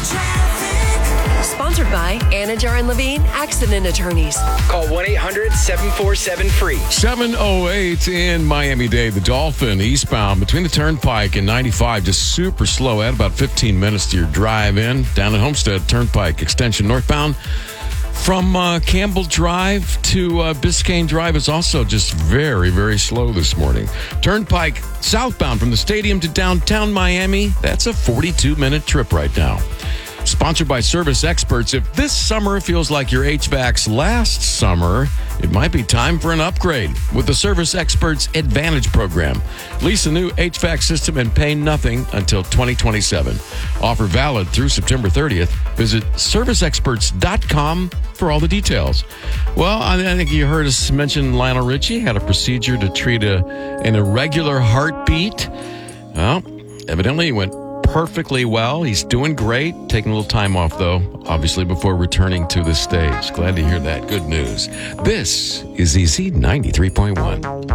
Sponsored by Anajar and Levine Accident Attorneys. Call 1-800-747-FREE. 7:08 in Miami-Dade. The Dolphin eastbound between the Turnpike and 95, just super slow. Add about 15 minutes to your drive in. Down at Homestead Turnpike extension northbound. From Campbell Drive to Biscayne Drive is also just very, very slow this morning. Turnpike southbound from the stadium to downtown Miami, that's a 42-minute trip right now. Sponsored by Service Experts. If this summer feels like your HVAC's last summer, it might be time for an upgrade with the Service Experts Advantage Program. Lease a new HVAC system and pay nothing until 2027. Offer valid through September 30th. Visit serviceexperts.com for all the details. Well, I think you heard us mention Lionel Richie had a procedure to treat an irregular heartbeat. Well, evidently he went perfectly well. He's doing great. Taking a little time off, though, obviously, before returning to the stage. Glad to hear that. Good news. This is EZ 93.1.